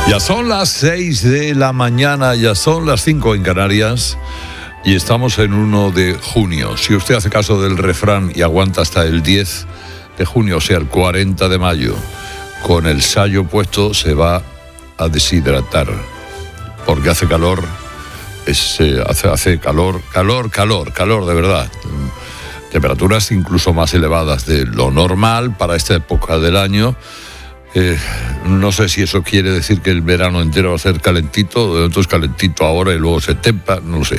Ya son las 6 de la mañana, ya son las 5 en Canarias y estamos en 1 de junio. Si usted hace caso del refrán y aguanta hasta el 10 de junio, o sea, el 40 de mayo, con el sayo puesto se va a deshidratar, porque hace calor, hace calor de verdad. Temperaturas incluso más elevadas de lo normal para esta época del año. No sé si eso quiere decir que el verano entero va a ser calentito, entonces calentito ahora y luego se templa, no lo sé.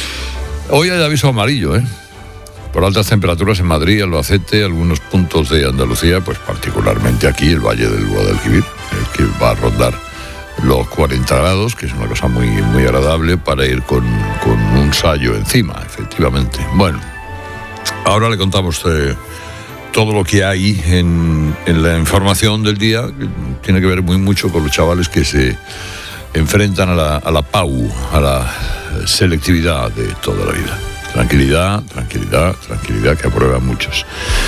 Hoy hay aviso amarillo, por altas temperaturas en Madrid, Albacete, algunos puntos de Andalucía, pues particularmente aquí, el Valle del Guadalquivir, que va a rondar los 40 grados, que es una cosa muy, muy agradable para ir con un sayo encima, efectivamente. Bueno, ahora le contamos todo lo que hay en la información del día, que tiene que ver muy mucho con los chavales que se enfrentan a la PAU, a la selectividad de toda la vida. Tranquilidad, que aprueban muchos.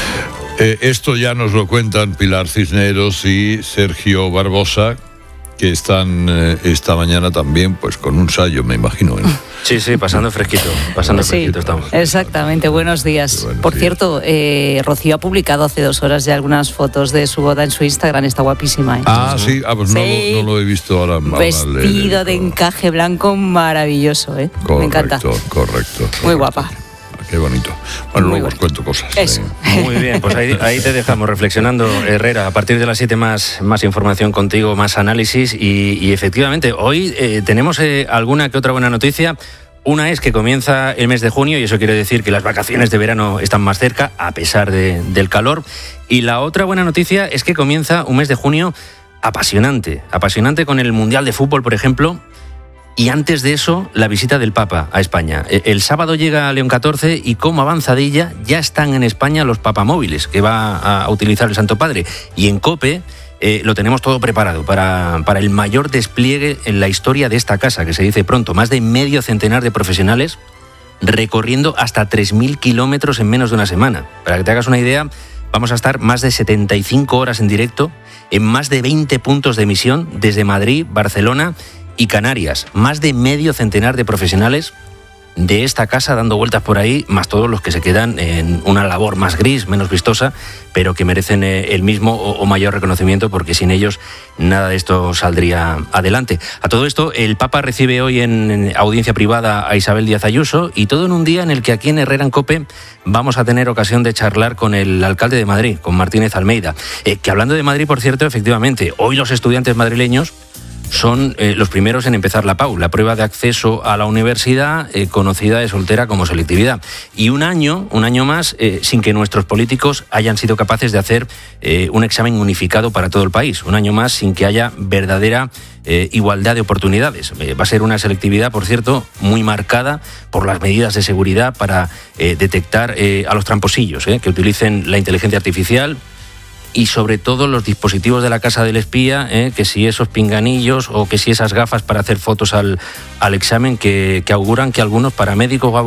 Esto ya nos lo cuentan Pilar Cisneros y Sergio Barbosa, que están esta mañana también pues con un sayo, me imagino. Sí, pasando fresquito estamos. Exactamente, buenos días. Por cierto, Rocío ha publicado hace 2 horas ya algunas fotos de su boda en su Instagram, está guapísima. Sí, pues sí. No lo he visto ahora. Vestido de encaje blanco maravilloso, Correcto, me encanta. Correcto. Muy guapa. Qué bonito. Bueno, luego os cuento cosas. Eso. Muy bien, pues ahí te dejamos reflexionando, Herrera. A partir de las 7 más información contigo, más análisis y efectivamente, hoy tenemos alguna que otra buena noticia. Una es que comienza el mes de junio y eso quiere decir que las vacaciones de verano están más cerca, a pesar del calor. Y la otra buena noticia es que comienza un mes de junio apasionante con el Mundial de Fútbol, por ejemplo. Y antes de eso, la visita del Papa a España. El sábado llega León XIV y como avanzadilla ya están en España los papamóviles que va a utilizar el Santo Padre. Y en COPE lo tenemos todo preparado para el mayor despliegue en la historia de esta casa, que se dice pronto. Más de medio centenar de profesionales recorriendo hasta 3.000 kilómetros en menos de una semana. Para que te hagas una idea, vamos a estar más de 75 horas en directo en más de 20 puntos de emisión desde Madrid, Barcelona y Canarias. Más de medio centenar de profesionales de esta casa dando vueltas por ahí, más todos los que se quedan en una labor más gris, menos vistosa, pero que merecen el mismo o mayor reconocimiento, porque sin ellos nada de esto saldría adelante. A todo esto, el Papa recibe hoy en audiencia privada a Isabel Díaz Ayuso, y todo en un día en el que aquí en Herrera en COPE vamos a tener ocasión de charlar con el alcalde de Madrid, con Martínez Almeida, que hablando de Madrid, por cierto, efectivamente, hoy los estudiantes madrileños son los primeros en empezar la PAU, la prueba de acceso a la universidad, conocida de soltera como selectividad. Y un año más sin que nuestros políticos hayan sido capaces de hacer un examen unificado para todo el país. Un año más sin que haya verdadera igualdad de oportunidades. Va a ser una selectividad, por cierto, muy marcada por las medidas de seguridad para detectar a los tramposillos, que utilicen la inteligencia artificial, y sobre todo los dispositivos de la casa del espía, que si esos pinganillos o que si esas gafas para hacer fotos al examen que auguran que algunos paramédicos